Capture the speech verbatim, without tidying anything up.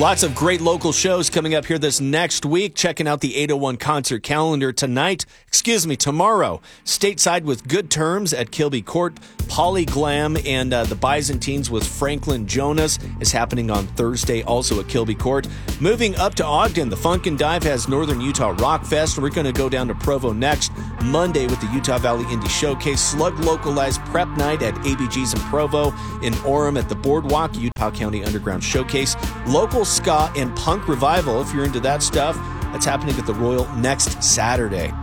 Lots of great local shows coming up here this next week. Checking out the eight oh one concert calendar tonight. Excuse me, tomorrow. Stateside with Good Terms at Kilby Court. Polyglam and uh, the Byzantines with Franklin Jonas is happening on Thursday, also at Kilby Court. Moving up to Ogden, the Funk and Dive has Northern Utah Rock Fest. We're going to go down to Provo next Monday with the Utah Valley Indie Showcase. Slug Localized Prep Night at A B G's in Provo. In Orem at the Boardwalk, Utah County Underground Showcase. Local ska and punk revival, if you're into that stuff. That's happening at the Royal next Saturday.